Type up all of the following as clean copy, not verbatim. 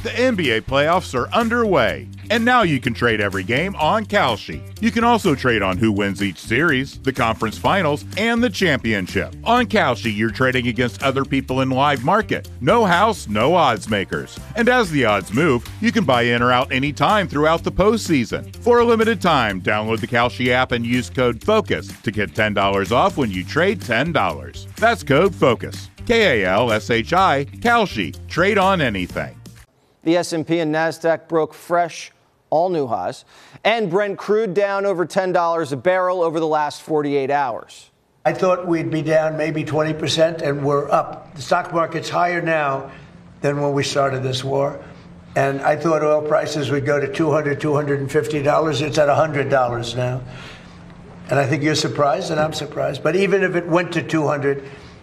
The NBA playoffs are underway, and now you can trade every game on Kalshi. You can also trade on who wins each series, the conference finals, and the championship. On Kalshi, you're trading against other people in live market. No house, no odds makers. And as the odds move, you can buy in or out anytime throughout the postseason. For a limited time, download the Kalshi app and use code FOCUS to get $10 off when you trade $10. That's code FOCUS. Kalshi, Kalshi. Trade on anything. The S&P and NASDAQ broke fresh, all-new highs, and Brent crude down over $10 a barrel over the last 48 hours. I thought we'd be down maybe 20%, and we're up. The stock market's higher now than when we started this war. And I thought oil prices would go to $200, $250. It's at $100 now. And I think you're surprised, and I'm surprised. But even if it went to 200,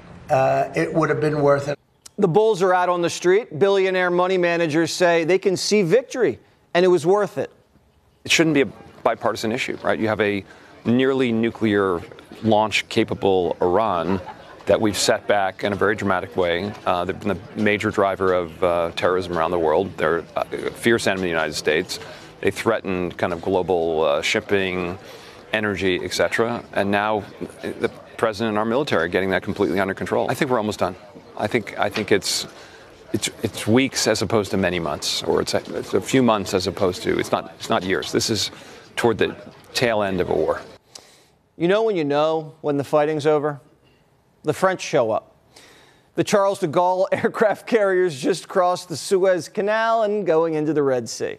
it would have been worth it. The bulls are out on the street. Billionaire money managers say they can see victory, and it was worth it. It shouldn't be a bipartisan issue, right? You have a nearly nuclear launch-capable Iran that we've set back in a very dramatic way. They've been the major driver of terrorism around the world. They're a fierce enemy of the United States. They threaten kind of global shipping, energy, et cetera. And now the president and our military are getting that completely under control. I think we're almost done. I think it's weeks as opposed to many months, or it's a few months as opposed to it's not years. This is toward the tail end of a war. You know when the fighting's over? The French show up. The Charles de Gaulle aircraft carriers just crossed the Suez Canal and going into the Red Sea.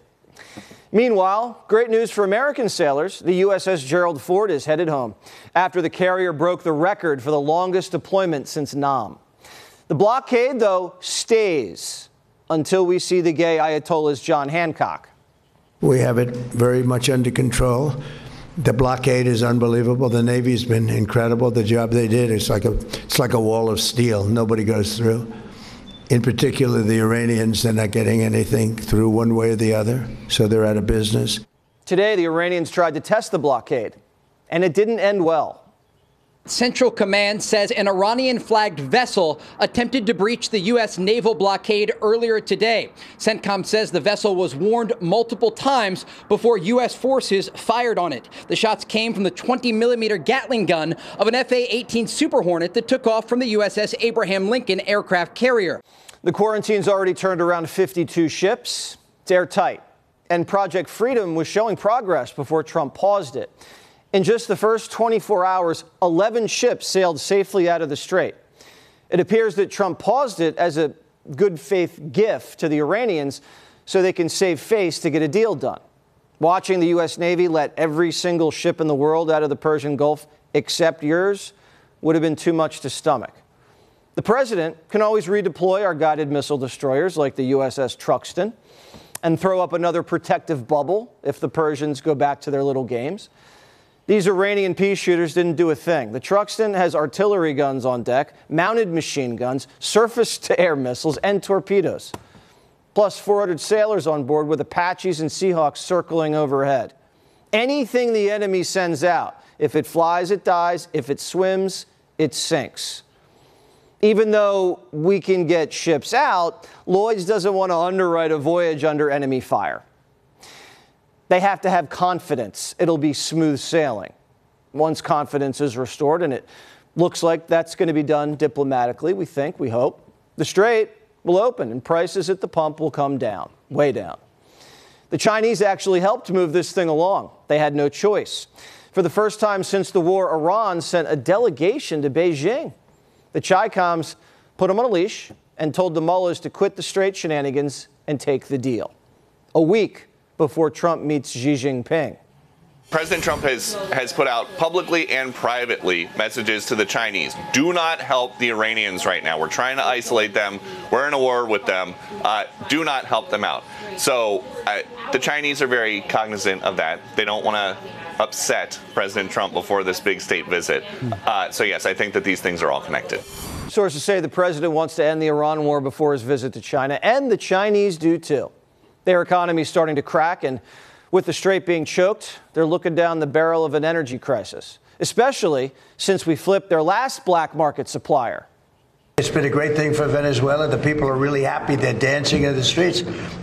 Meanwhile, great news for American sailors. The USS Gerald Ford is headed home after the carrier broke the record for the longest deployment since Nam. The blockade, though, stays until we see the gay Ayatollah's John Hancock. We have it very much under control. The blockade is unbelievable. The Navy's been incredible. The job they did, it's like a wall of steel. Nobody goes through. In particular, the Iranians, they're not getting anything through one way or the other, so they're out of business. Today, the Iranians tried to test the blockade, and it didn't end well. Central Command says an Iranian-flagged vessel attempted to breach the U.S. naval blockade earlier today. CENTCOM says the vessel was warned multiple times before U.S. forces fired on it. The shots came from the 20-millimeter Gatling gun of an F/A-18 Super Hornet that took off from the USS Abraham Lincoln aircraft carrier. The quarantine's already turned around 52 ships. It's airtight. And Project Freedom was showing progress before Trump paused it. In just the first 24 hours, 11 ships sailed safely out of the strait. It appears that Trump paused it as a good faith gift to the Iranians so they can save face to get a deal done. Watching the U.S. Navy let every single ship in the world out of the Persian Gulf except yours would have been too much to stomach. The president can always redeploy our guided missile destroyers like the USS Truxtun and throw up another protective bubble if the Persians go back to their little games. These Iranian peace shooters didn't do a thing. The Truxtun has artillery guns on deck, mounted machine guns, surface-to-air missiles, and torpedoes. Plus 400 sailors on board with Apaches and Seahawks circling overhead. Anything the enemy sends out, if it flies, it dies. If it swims, it sinks. Even though we can get ships out, Lloyd's doesn't want to underwrite a voyage under enemy fire. They have to have confidence it'll be smooth sailing. Once confidence is restored, and it looks like that's going to be done diplomatically, we hope, the strait will open and prices at the pump will come down, way down. The Chinese actually helped move this thing along. They had no choice. For the first time since the war, Iran sent a delegation to Beijing. The Chi-Coms put them on a leash and told the mullahs to quit the strait shenanigans and take the deal. A week before Trump meets Xi Jinping. President Trump has put out publicly and privately messages to the Chinese. Do not help the Iranians right now. We're trying to isolate them. We're in a war with them. Do not help them out. So the Chinese are very cognizant of that. They don't want to upset President Trump before this big state visit. So yes, I think that these things are all connected. Sources say the president wants to end the Iran war before his visit to China, and the Chinese do too. Their economy is starting to crack, and with the strait being choked, they're looking down the barrel of an energy crisis, especially since we flipped their last black market supplier. It's been a great thing for Venezuela. The people are really happy. They're dancing in the streets.